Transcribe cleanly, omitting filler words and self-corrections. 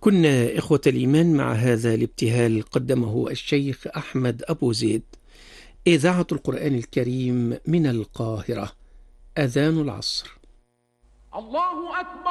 كنا إخوة الإيمان مع هذا الابتهال قدمه الشيخ أحمد أبو زيد. إذاعة القرآن الكريم من القاهرة، أذان العصر. الله أكبر.